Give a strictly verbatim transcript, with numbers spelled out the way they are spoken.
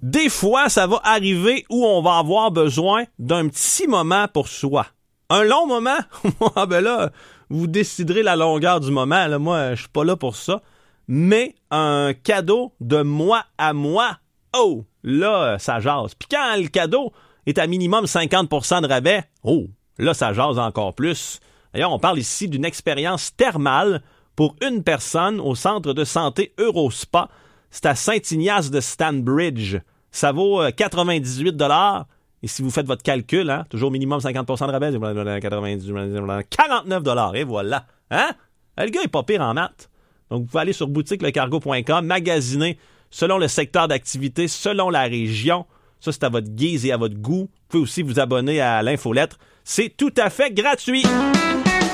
Des fois, ça va arriver où on va avoir besoin d'un petit moment pour soi. Un long moment? Ah ben là, vous déciderez la longueur du moment. Là, moi, je suis pas là pour ça. Mais un cadeau de moi à moi, oh, là, ça jase. Puis quand le cadeau est à minimum cinquante pour cent de rabais, oh, là, ça jase encore plus. D'ailleurs, on parle ici d'une expérience thermale pour une personne au centre de santé Eurospa. C'est à Saint-Ignace de Stanbridge. Ça vaut quatre-vingt-dix-huit dollars. Et si vous faites votre calcul, hein, toujours minimum cinquante pour cent de rabais, quatre-vingt-dix, quarante-neuf dollars. Et voilà. Hein? Le gars est pas pire en maths. Donc, vous pouvez aller sur boutique le cargo point com, magasiner selon le secteur d'activité, selon la région. Ça, c'est à votre guise et à votre goût. Vous pouvez aussi vous abonner à l'infolettre. C'est tout à fait gratuit.